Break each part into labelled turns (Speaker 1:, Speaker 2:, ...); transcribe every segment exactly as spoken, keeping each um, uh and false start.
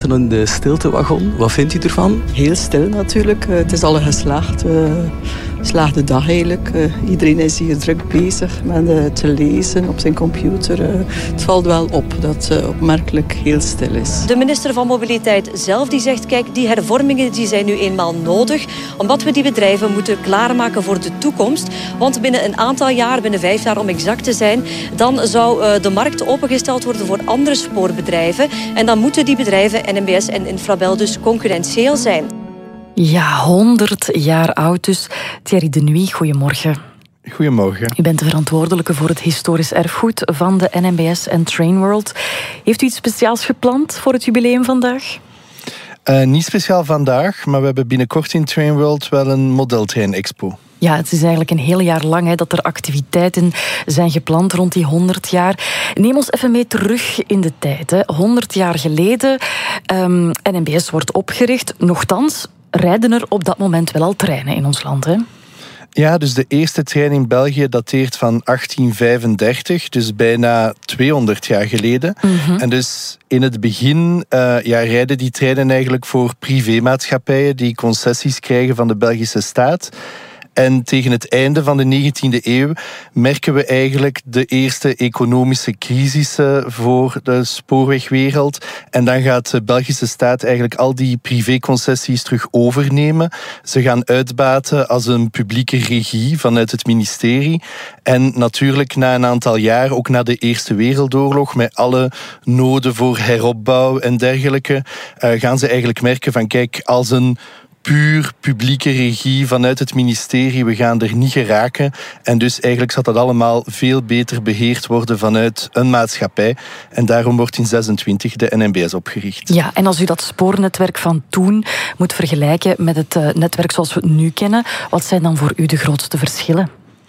Speaker 1: zaten in de stiltewagon. Wat vindt u ervan?
Speaker 2: Heel stil natuurlijk. Het is al een geslaagd, uh, geslaagde dag eigenlijk. Uh, iedereen is hier druk bezig met uh, te lezen op zijn computer. Uh, het valt wel op dat het uh, opmerkelijk heel stil is.
Speaker 3: De minister van Mobiliteit zelf die zegt, kijk, die hervormingen die zijn nu eenmaal nodig, omdat we die bedrijven moeten klaarmaken voor de toekomst. Want binnen een aantal jaar, binnen vijf jaar om exact te zijn, dan zou uh, de markt opengesteld worden voor andere spoorbedrijven. En dan moeten die bedrijven, N M B S en Infrabel, dus concurrentieel zijn.
Speaker 4: Ja, honderd jaar oud dus. Thierry de Nuy, goedemorgen.
Speaker 5: Goedemorgen.
Speaker 4: U bent de verantwoordelijke voor het historisch erfgoed van de N M B S en Trainworld. Heeft u iets speciaals gepland voor het jubileum vandaag?
Speaker 5: Uh, niet speciaal vandaag, maar we hebben binnenkort in Trainworld wel een modeltrein-expo.
Speaker 4: Ja, het is eigenlijk een heel jaar lang hè, dat er activiteiten zijn gepland rond die honderd jaar. Neem ons even mee terug in de tijd. Hè. honderd jaar geleden, um, N M B S wordt opgericht. Nochtans rijden er op dat moment wel al treinen in ons land, hè?
Speaker 5: Ja, dus de eerste trein in België dateert van achttien vijfendertig, dus bijna tweehonderd jaar geleden. Mm-hmm. En dus in het begin uh, ja, rijden die treinen eigenlijk voor privémaatschappijen die concessies krijgen van de Belgische staat. En tegen het einde van de negentiende eeuw merken we eigenlijk de eerste economische crisissen voor de spoorwegwereld. En dan gaat de Belgische staat eigenlijk al die privéconcessies terug overnemen. Ze gaan uitbaten als een publieke regie vanuit het ministerie. En natuurlijk na een aantal jaar, ook na de Eerste Wereldoorlog, met alle noden voor heropbouw en dergelijke, uh, gaan ze eigenlijk merken van kijk, als een puur publieke regie vanuit het ministerie, we gaan er niet geraken. En dus eigenlijk zal dat allemaal veel beter beheerd worden vanuit een maatschappij. En daarom wordt in zesentwintig de N M B S opgericht.
Speaker 4: Ja, en als u dat spoornetwerk van toen moet vergelijken met het uh, netwerk zoals we het nu kennen, wat zijn dan voor u de grootste verschillen?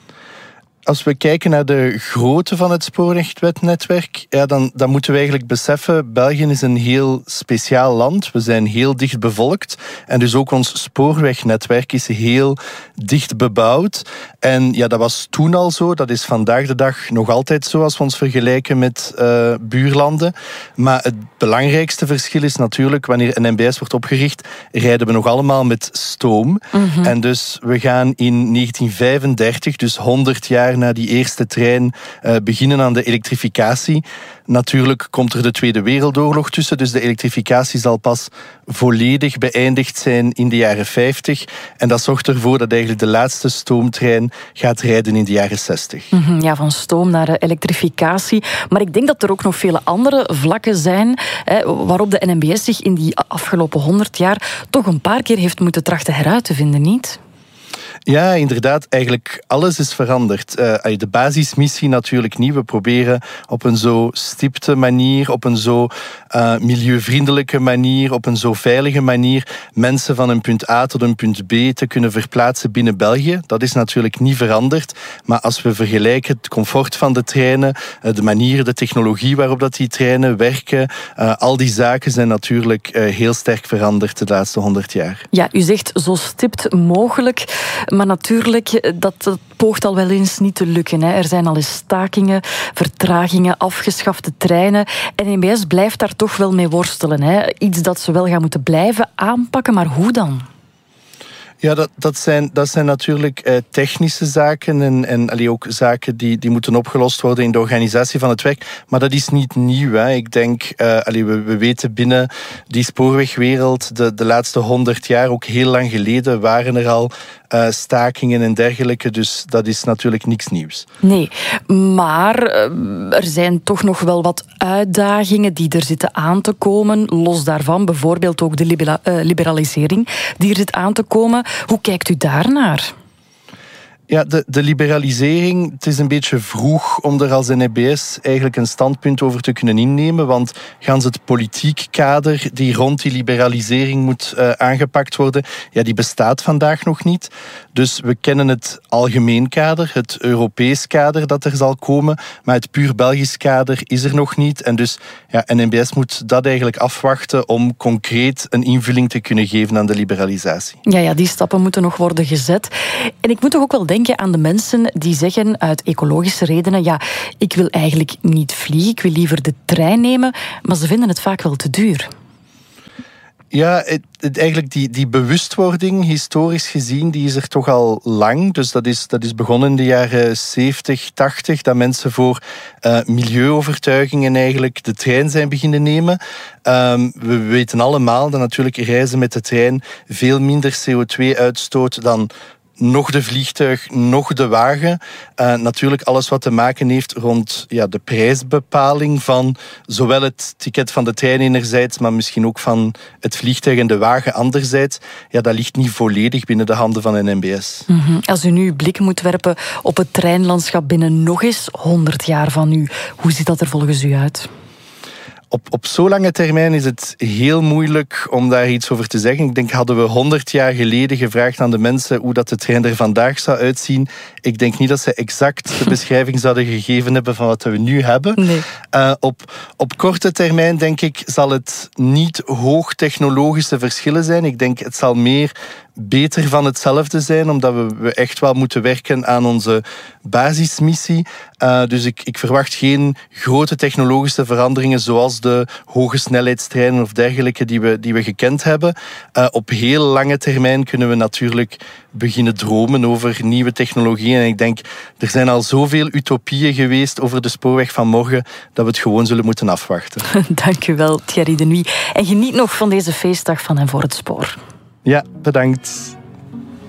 Speaker 5: Als we kijken naar de grootte van het spoorwegnetwerk, ja, dan, dan moeten we eigenlijk beseffen, België is een heel speciaal land. We zijn heel dicht bevolkt. En dus ook ons spoorwegnetwerk is heel dicht bebouwd. En ja, dat was toen al zo. Dat is vandaag de dag nog altijd zo als we ons vergelijken met uh, buurlanden. Maar het belangrijkste verschil is natuurlijk, wanneer N M B S wordt opgericht, rijden we nog allemaal met stoom. Mm-hmm. En dus we gaan in negentien vijfendertig, dus honderd jaar na die eerste trein, uh, beginnen aan de elektrificatie. Natuurlijk komt er de Tweede Wereldoorlog tussen, dus de elektrificatie zal pas volledig beëindigd zijn in de jaren vijftig. En dat zorgt ervoor dat eigenlijk de laatste stoomtrein gaat rijden in de jaren zestig.
Speaker 4: Ja, van stoom naar elektrificatie. Maar ik denk dat er ook nog vele andere vlakken zijn hè, waarop de N M B S zich in die afgelopen honderd jaar toch een paar keer heeft moeten trachten heruit te vinden, niet?
Speaker 5: Ja, inderdaad. Eigenlijk alles is veranderd. Uh, de basismissie natuurlijk niet. We proberen op een zo stipte manier, op een zo uh, milieuvriendelijke manier, op een zo veilige manier mensen van een punt A tot een punt B te kunnen verplaatsen binnen België. Dat is natuurlijk niet veranderd. Maar als we vergelijken het comfort van de treinen, uh, de manier, de technologie waarop dat die treinen werken, uh, al die zaken zijn natuurlijk uh, heel sterk veranderd de laatste honderd jaar.
Speaker 4: Ja, u zegt zo stipt mogelijk. Maar natuurlijk, dat, dat poogt al wel eens niet te lukken. Hè. Er zijn al eens stakingen, vertragingen, afgeschafte treinen. En N M B S blijft daar toch wel mee worstelen. Hè. Iets dat ze wel gaan moeten blijven aanpakken, maar hoe dan?
Speaker 5: Ja, dat, dat, zijn, dat zijn natuurlijk eh, technische zaken en, en allee, ook zaken die, die moeten opgelost worden in de organisatie van het werk. Maar dat is niet nieuw. Hè. Ik denk, uh, allee, we, we weten binnen die spoorwegwereld de, de laatste honderd jaar, ook heel lang geleden, waren er al uh, stakingen en dergelijke. Dus dat is natuurlijk niks nieuws.
Speaker 4: Nee, maar uh, er zijn toch nog wel wat uitdagingen die er zitten aan te komen. Los daarvan bijvoorbeeld ook de libera- uh, liberalisering die er zit aan te komen. Hoe kijkt u daarnaar?
Speaker 5: Ja, de, de liberalisering, het is een beetje vroeg om er als N M B S eigenlijk een standpunt over te kunnen innemen, want gans het politiek kader die rond die liberalisering moet uh, aangepakt worden, ja, die bestaat vandaag nog niet. Dus we kennen het algemeen kader, het Europees kader dat er zal komen, maar het puur Belgisch kader is er nog niet. En dus ja, N M B S moet dat eigenlijk afwachten om concreet een invulling te kunnen geven aan de liberalisatie.
Speaker 4: Ja, ja, die stappen moeten nog worden gezet. En ik moet toch ook wel denken aan de mensen die zeggen uit ecologische redenen, ja, ik wil eigenlijk niet vliegen, ik wil liever de trein nemen, maar ze vinden het vaak wel te duur.
Speaker 5: Ja, het, het, eigenlijk die, die bewustwording, historisch gezien, die is er toch al lang. Dus dat is, dat is begonnen in de jaren zeventig, tachtig, dat mensen voor uh, milieuovertuigingen eigenlijk de trein zijn beginnen nemen. Um, we weten allemaal dat natuurlijk reizen met de trein veel minder C O twee uitstoot dan nog de vliegtuig, nog de wagen. Uh, natuurlijk alles wat te maken heeft rond ja, de prijsbepaling van zowel het ticket van de trein enerzijds, maar misschien ook van het vliegtuig en de wagen anderzijds. Ja, dat ligt niet volledig binnen de handen van een N B S.
Speaker 4: Mm-hmm. Als u nu uw blik moet werpen op het treinlandschap binnen nog eens honderd jaar van nu, hoe ziet dat er volgens u uit?
Speaker 5: Op, op zo'n lange termijn is het heel moeilijk om daar iets over te zeggen. Ik denk, hadden we honderd jaar geleden gevraagd aan de mensen hoe dat de trein er vandaag zou uitzien, ik denk niet dat ze exact de beschrijving zouden gegeven hebben van wat we nu hebben.
Speaker 4: Nee.
Speaker 5: Uh, op, op korte termijn, denk ik, zal het niet hoogtechnologische verschillen zijn. Ik denk, het zal meer beter van hetzelfde zijn, omdat we, we echt wel moeten werken aan onze basismissie. Uh, dus ik, ik verwacht geen grote technologische veranderingen zoals de hoge snelheidstreinen of dergelijke die we, die we gekend hebben. Uh, op heel lange termijn kunnen we natuurlijk beginnen dromen over nieuwe technologieën. En ik denk, er zijn al zoveel utopieën geweest over de spoorweg van morgen dat we het gewoon zullen moeten afwachten.
Speaker 4: Dank u wel, Thierry Denuy. En geniet nog van deze feestdag van en voor het spoor.
Speaker 5: Ja, bedankt.